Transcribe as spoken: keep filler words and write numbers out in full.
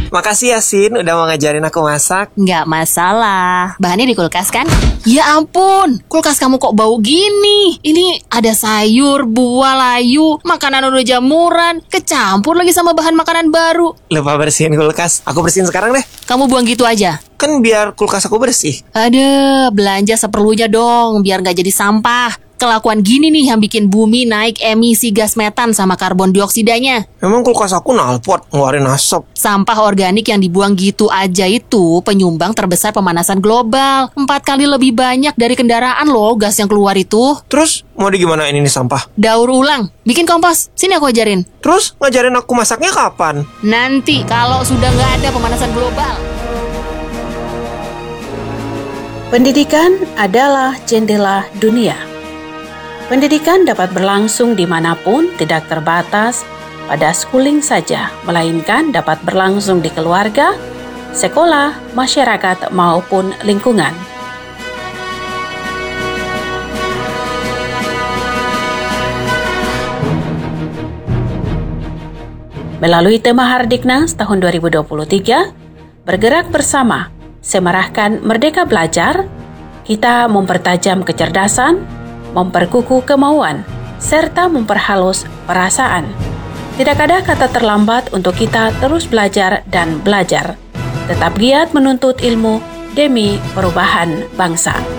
Makasih ya, Sin, udah mau ngajarin aku masak. Nggak masalah. Bahannya di kulkas kan? Ya ampun, kulkas kamu kok bau gini? Ini ada sayur, buah, layu, makanan udah jamuran, kecampur lagi sama bahan makanan baru. Lupa bersihin kulkas. Aku bersihin sekarang deh. Kamu buang gitu aja? Kan biar kulkas aku bersih. Ada, belanja seperlunya dong, biar nggak jadi sampah. Kelakuan gini nih yang bikin bumi naik emisi gas metan sama karbon dioksidanya. Emang kulkas aku knalpot, ngeluarin asap. Sampah organik yang dibuang gitu aja itu penyumbang terbesar pemanasan global. Empat kali lebih banyak dari kendaraan loh gas yang keluar itu. Terus mau digimanain ini sampah? Daur ulang, bikin kompos. Sini aku ajarin. Terus ngajarin aku masaknya kapan? Nanti kalau sudah nggak ada pemanasan global. Pendidikan adalah jendela dunia. Pendidikan dapat berlangsung dimanapun, tidak terbatas pada schooling saja, melainkan dapat berlangsung di keluarga, sekolah, masyarakat, maupun lingkungan. Melalui tema Hardiknas tahun dua ribu dua puluh tiga, bergerak bersama, semarahkan Merdeka Belajar, kita mempertajam kecerdasan, memperkukuh kemauan, serta memperhalus perasaan. Tidak ada kata terlambat untuk kita terus belajar dan belajar. Tetap giat menuntut ilmu demi perubahan bangsa.